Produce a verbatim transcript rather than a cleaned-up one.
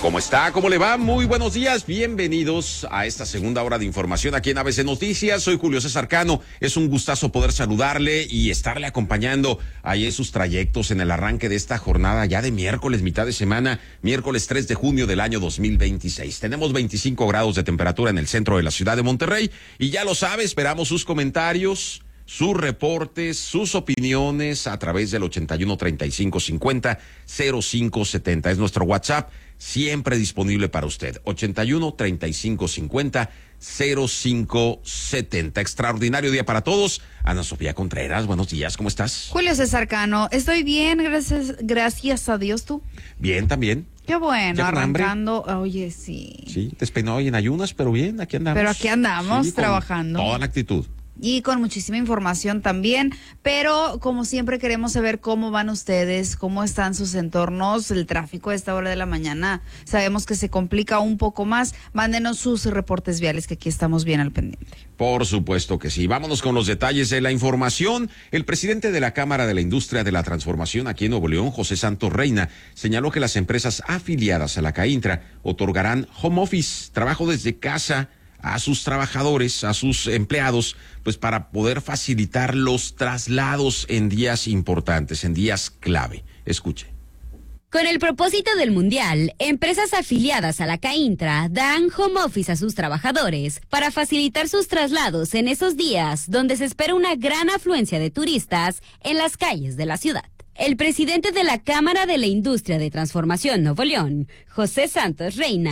¿Cómo está? ¿Cómo le va? Muy buenos días. Bienvenidos a esta segunda hora de información aquí en A B C Noticias. Soy Julio César Cano. Es un gustazo poder saludarle y estarle acompañando ahí en sus trayectos en el arranque de esta jornada ya de miércoles, mitad de semana, miércoles tres de junio del año dos mil veintiséis. Tenemos veinticinco grados de temperatura en el centro de la ciudad de Monterrey y ya lo sabe, esperamos sus comentarios, sus reportes, sus opiniones a través del ochenta y uno, treinta y cinco, cincuenta, cero cinco setenta. Es nuestro WhatsApp, siempre disponible para usted. ochenta y uno, treinta y cinco, cincuenta, cero cinco setenta. Extraordinario día para todos. Ana Sofía Contreras, buenos días, ¿cómo estás? Julio César Cano, estoy bien, gracias, gracias a Dios. ¿Tú? Bien, también. Qué bueno, ¿Ya con arrancando, oye, sí. Sí, despeinó hoy en ayunas, pero bien, aquí andamos. Pero aquí andamos, Sí, con trabajando. toda la actitud. Y con muchísima información también, pero como siempre queremos saber cómo van ustedes, cómo están sus entornos, el tráfico a esta hora de la mañana. Sabemos que se complica un poco más. Mándenos sus reportes viales, que aquí estamos bien al pendiente. Por supuesto que sí. Vámonos con los detalles de la información. El presidente de la Cámara de la Industria de la Transformación aquí en Nuevo León, José Santos Reina, señaló que las empresas afiliadas a la CAINTRA otorgarán home office, trabajo desde casa, a sus trabajadores, a sus empleados, pues para poder facilitar los traslados en días importantes, en días clave. Escuche. Con el propósito del Mundial, empresas afiliadas a la CAINTRA dan home office a sus trabajadores para facilitar sus traslados en esos días donde se espera una gran afluencia de turistas en las calles de la ciudad. El presidente de la Cámara de la Industria de Transformación Nuevo León, José Santos Reina,